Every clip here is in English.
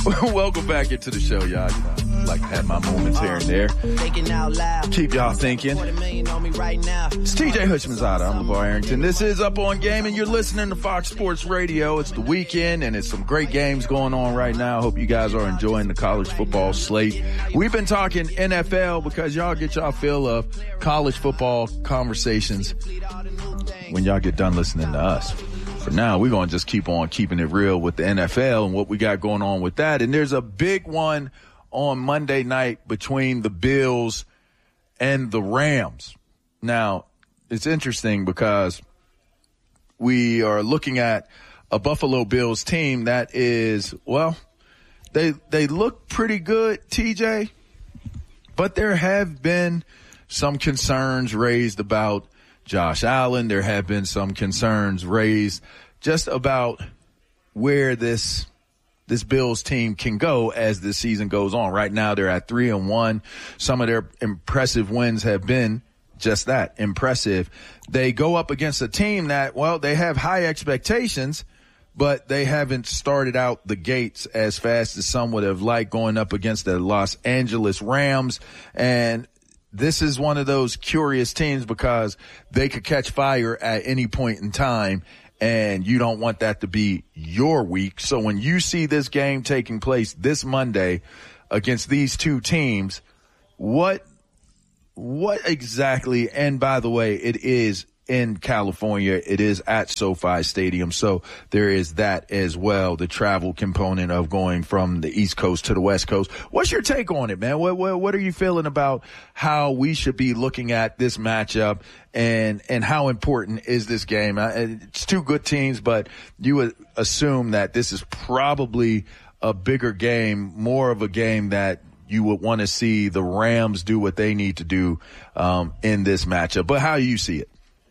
Welcome back into the show, y'all. You know, I like to have my moments here and there. Keep y'all thinking. It's TJ Hutchmanzada. I'm LeVar Arrington. This is Up On Game, and you're listening to Fox Sports Radio. It's the weekend, and it's some great games going on right now. I hope you guys are enjoying the college football slate. We've been talking NFL because y'all get y'all fill of college football conversations when y'all get done listening to us. For now, we're going to just keep on keeping it real with the NFL and what we got going on with that. And there's a big one on Monday night between the Bills and the Rams. Now, it's interesting because we are looking at a Buffalo Bills team that is, well, they look pretty good, TJ, but there have been some concerns raised about Josh Allen. There have been some concerns raised just about where this Bills team can go as the season goes on. Right now, they're at 3-1. Some of their impressive wins have been just that, impressive. They go up against a team that, well, they have high expectations, but they haven't started out the gates as fast as some would have liked, going up against the Los Angeles Rams. And this is one of those curious teams because they could catch fire at any point in time, and you don't want that to be your week. So when you see this game taking place this Monday against these two teams, what exactly, and by the way, it is in California. It is at SoFi Stadium, so there is that as well, the travel component of going from the East Coast to the West Coast. What's your take on it, man? What are you feeling about how we should be looking at this matchup, and how important is this game? It's two good teams, but you would assume that this is probably a bigger game, more of a game that you would want to see the Rams do what they need to do in this matchup. But how do you see it?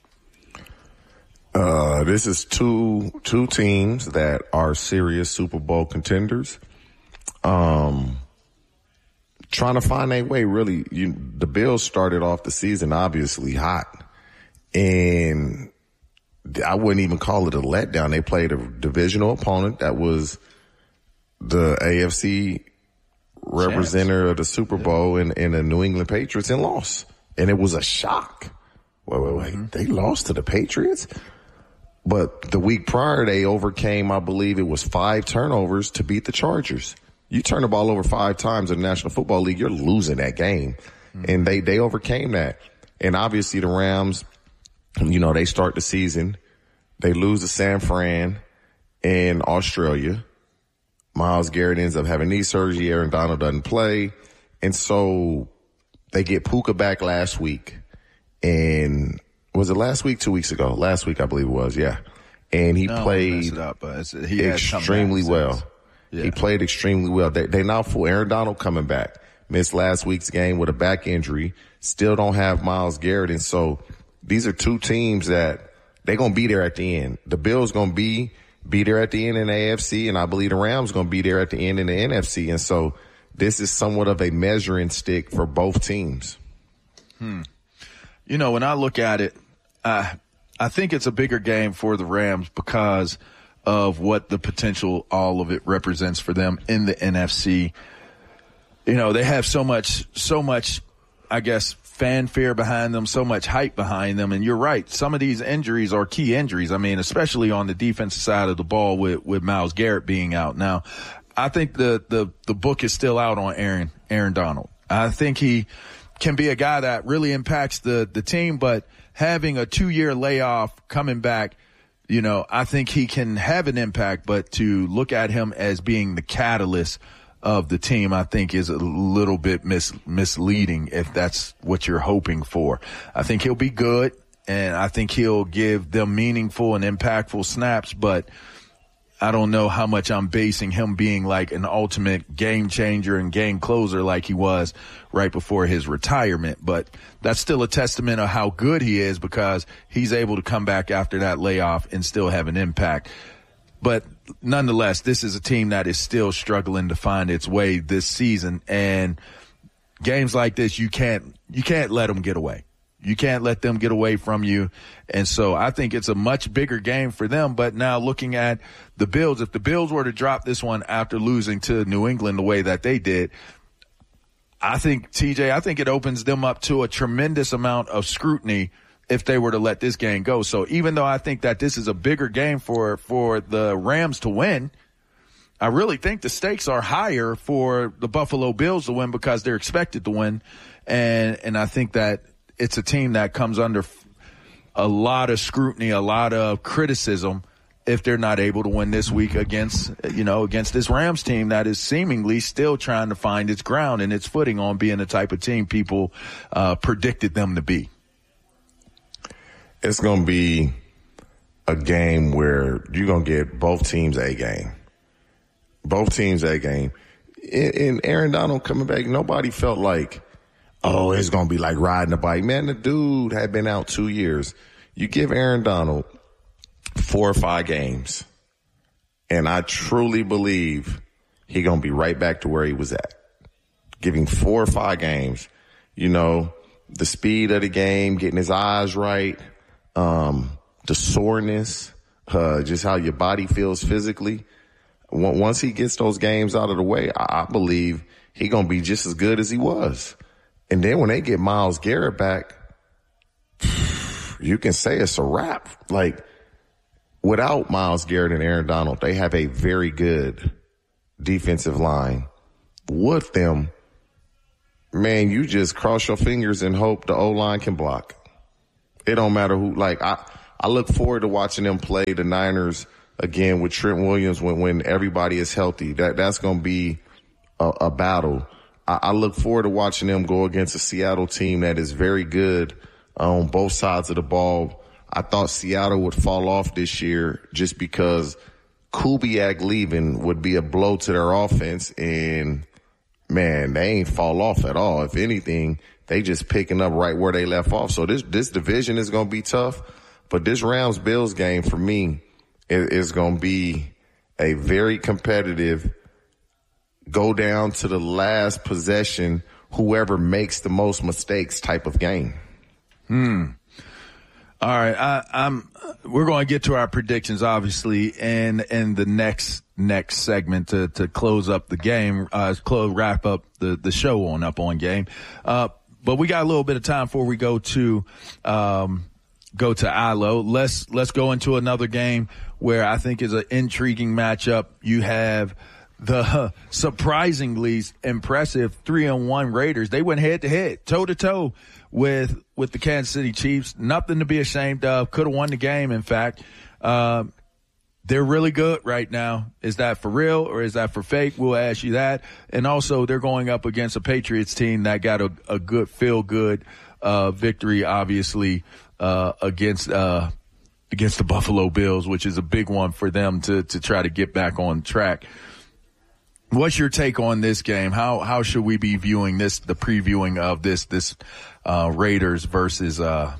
This is two teams that are serious Super Bowl contenders. Trying to find their way, really. The Bills started off the season obviously hot, and I wouldn't even call it a letdown. They played a divisional opponent that was the AFC representative of the Super Bowl in the New England Patriots, and lost. And it was a shock. Wait. They lost to the Patriots? But the week prior, they overcame, I believe it was 5 turnovers to beat the Chargers. You turn the ball over 5 times in the National Football League, you're losing that game. And they overcame that. And obviously the Rams, they start the season. They lose to San Fran in Australia. Myles Garrett ends up having knee surgery. Aaron Donald doesn't play. And so they get Puka back last week. And was it last week, 2 weeks ago? Last week, I believe it was, yeah. And he played extremely well. Yeah. He played extremely well. They now full Aaron Donald coming back. Missed last week's game with a back injury. Still don't have Myles Garrett. And so these are two teams that they're going to be there at the end. The Bills going to be there at the end in the AFC, and I believe the Rams going to be there at the end in the NFC. And so this is somewhat of a measuring stick for both teams. When I look at it, I think it's a bigger game for the Rams because of what the potential all of it represents for them in the NFC. They have so much, I guess, fanfare behind them, so much hype behind them. And you're right. Some of these injuries are key injuries. I mean, especially on the defensive side of the ball with Myles Garrett being out. Now, I think the book is still out on Aaron Donald. I think he can be a guy that really impacts the team, but having a 2-year layoff coming back, I think he can have an impact, but to look at him as being the catalyst of the team, I think is a little bit misleading if that's what you're hoping for. I think he'll be good, and I think he'll give them meaningful and impactful snaps, but I don't know how much I'm basing him being like an ultimate game changer and game closer like he was right before his retirement. But that's still a testament of how good he is because he's able to come back after that layoff and still have an impact. But nonetheless, this is a team that is still struggling to find its way this season. And games like this, you can't let them get away. You can't let them get away from you. And so I think it's a much bigger game for them. But now looking at the Bills, if the Bills were to drop this one after losing to New England the way that they did, I think it opens them up to a tremendous amount of scrutiny if they were to let this game go. So even though I think that this is a bigger game for the Rams to win, I really think the stakes are higher for the Buffalo Bills to win because they're expected to win. And I think that it's a team that comes under a lot of scrutiny, a lot of criticism if they're not able to win this week against this Rams team that is seemingly still trying to find its ground and its footing on being the type of team people predicted them to be. It's going to be a game where you're going to get both teams a game. Both teams a game. And Aaron Donald coming back, nobody felt like, oh, it's going to be like riding a bike. Man, the dude had been out 2 years. You give Aaron Donald 4 or 5 games, and I truly believe he's going to be right back to where he was at. Giving 4 or 5 games, the speed of the game, getting his eyes right, the soreness, just how your body feels physically. Once he gets those games out of the way, I believe he's going to be just as good as he was. And then when they get Myles Garrett back, you can say it's a wrap. Like, without Myles Garrett and Aaron Donald, they have a very good defensive line. With them, man, you just cross your fingers and hope the O-line can block. It don't matter who. Like, I look forward to watching them play the Niners again with Trent Williams when everybody is healthy. That's going to be a battle. I look forward to watching them go against a Seattle team that is very good on both sides of the ball. I thought Seattle would fall off this year just because Kubiak leaving would be a blow to their offense, and man, they ain't fall off at all. If anything, they just picking up right where they left off. So this division is going to be tough, but this Rams-Bills game for me is going to be a very competitive, go down to the last possession, whoever makes the most mistakes type of game. All right, we're going to get to our predictions, obviously, and the next segment to close up the game, wrap up the show on Up On Game. But we got a little bit of time before we go to ILO. Let's go into another game where I think is an intriguing matchup. You have the surprisingly impressive 3-1 Raiders. They went head to head, toe to toe with the Kansas City Chiefs. Nothing to be ashamed of. Could have won the game, in fact. They're really good right now. Is that for real or is that for fake? We'll ask you that. And also, they're going up against a Patriots team that got a good feel-good victory, obviously, against the Buffalo Bills, which is a big one for them to try to get back on track. What's your take on this game? How should we be viewing this, the previewing of this Raiders versus why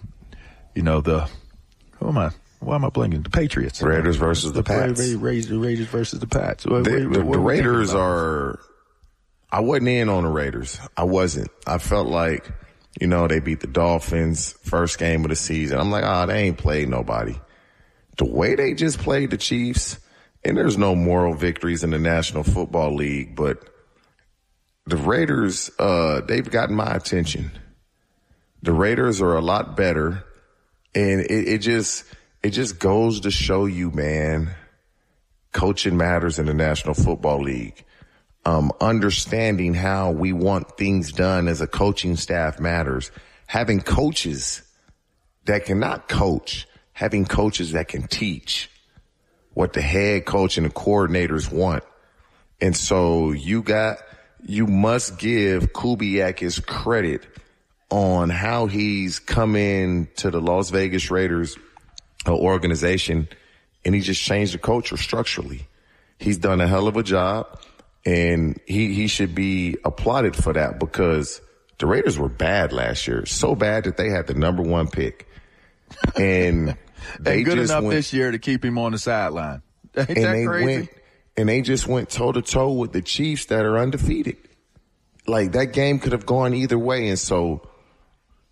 am I blanking? The Patriots. Raiders versus the Pats. Raiders versus the Pats. The Raiders are – I wasn't in on the Raiders. I wasn't. I felt like, they beat the Dolphins first game of the season. I'm like, they ain't played nobody. The way they just played the Chiefs – and there's no moral victories in the National Football League, but the Raiders, they've gotten my attention. The Raiders are a lot better, and it just goes to show you, man, coaching matters in the National Football League. Understanding how we want things done as a coaching staff matters. Having coaches that cannot coach, having coaches that can teach what the head coach and the coordinators want. And so you must give Kubiak his credit on how he's come in to the Las Vegas Raiders organization, and he just changed the culture structurally. He's done a hell of a job, and he should be applauded for that because the Raiders were bad last year. So bad that they had the number 1 pick. And they good enough this year to keep him on the sideline. Ain't that crazy? They just went toe-to-toe with the Chiefs that are undefeated. Like, that game could have gone either way. And so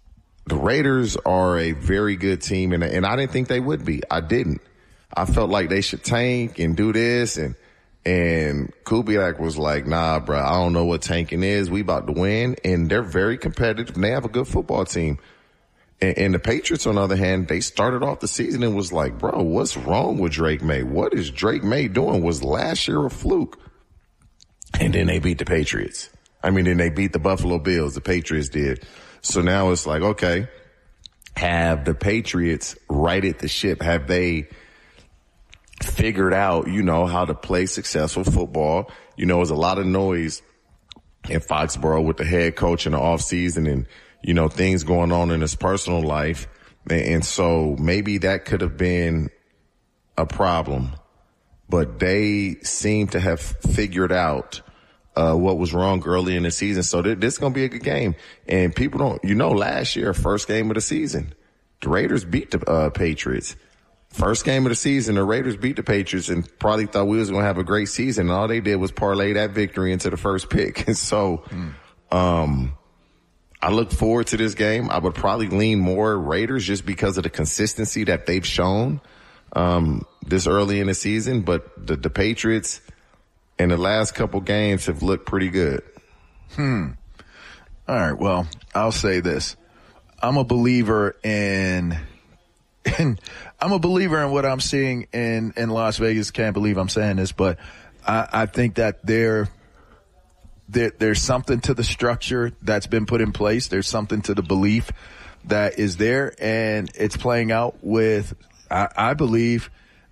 the Raiders are a very good team, and I didn't think they would be. I didn't. I felt like they should tank and do this, and Kubiak was like, nah, bro, I don't know what tanking is. We about to win, and they're very competitive, and they have a good football team. And the Patriots, on the other hand, they started off the season and was like, bro, what's wrong with Drake May? What is Drake May doing? Was last year a fluke? And then they beat the Patriots. Then they beat the Buffalo Bills. The Patriots did. So now it's like, okay, have the Patriots righted the ship? Have they figured out, how to play successful football? There's a lot of noise in Foxborough with the head coach in the offseason and, things going on in his personal life. And so maybe that could have been a problem. But they seem to have figured out what was wrong early in the season. So this is going to be a good game. And people don't, last year, first game of the season, the Raiders beat the Patriots. First game of the season, the Raiders beat the Patriots and probably thought we was going to have a great season. And all they did was parlay that victory into the first pick. And so, I look forward to this game. I would probably lean more Raiders just because of the consistency that they've shown, this early in the season. But the Patriots in the last couple games have looked pretty good. All right. Well, I'll say this. I'm a believer in what I'm seeing in Las Vegas. Can't believe I'm saying this, but I think that there's something to the structure that's been put in place. There's something to the belief that is there, and it's playing out with, I believe,